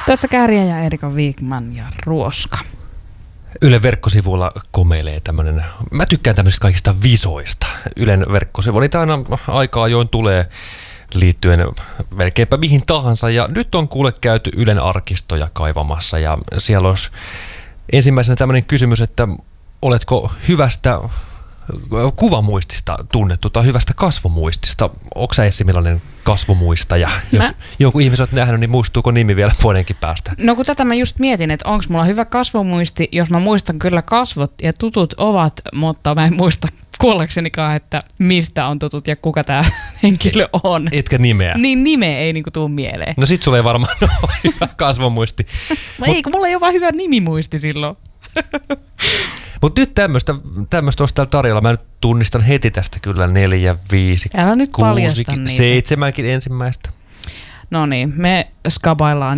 Tässä Kääriä ja Erika Wigman ja Ruoska. Ylen verkkosivuilla komeilee tämmönen, mä tykkään tämmöisistä kaikista visoista. Ylen verkkosivu, niitä aina aikaa ajoin tulee liittyen melkeinpä mihin tahansa. Ja nyt on kuule käyty Ylen arkistoja kaivamassa ja siellä olisi ensimmäisenä tämmöinen kysymys, että oletko hyvästä kuvamuistista tunnettu tai hyvästä kasvomuistista? Onko sä Essi millainen kasvomuistaja? Jos joku ihmisen olet nähnyt, niin muistuuko nimi vielä vuodenkin päästä? No kun tätä mä just mietin, että onko mulla hyvä kasvomuisti, jos mä muistan kyllä kasvot ja tutut ovat, mutta mä en muista kuollaksenikaan, että mistä on tutut ja kuka tää henkilö on. Etkä nimeä? Niin nimeä ei niinku tuu mieleen. No sit sulla ei varmaan ole hyvä kasvomuisti. Ei, kun mulla ei ole vaan hyvä nimimuisti silloin. Mutta nyt tämmöistä olisi täällä tarjolla. Mä nyt tunnistan heti tästä kyllä 4, 5, Älä nyt 6, paljasta niitä. 7 ensimmäistä. No niin, me skabaillaan